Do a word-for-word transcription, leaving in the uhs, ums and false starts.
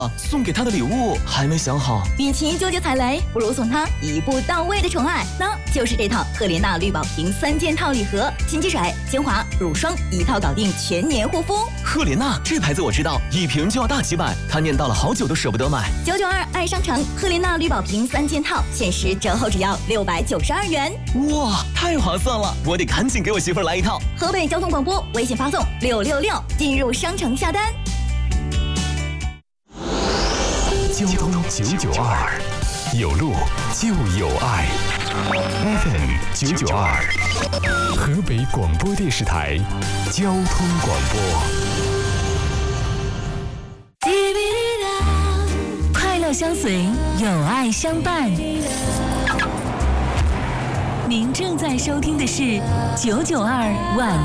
送给他的礼物还没想好。 与其纠结踩雷，不如送他一步到位的宠爱，那就是这套赫莲娜绿宝瓶三件套礼盒，新机水、精华、乳霜一套搞定全年护肤。 赫莲娜这牌子我知道，一瓶就要大几百，他念叨了好久都舍不得买。 九九二爱商城赫莲娜绿宝瓶三件套，限时折后只要六百九十二元。 哇，太划算了！我得赶紧给我媳妇儿来一套。 河北交通广播微信发送六六六进入商城下单。 交通九九二，有路就有爱。F M 九九二，河北广播电视台交通广播。 快乐相随，有爱相伴。您正在收听的是九九二晚。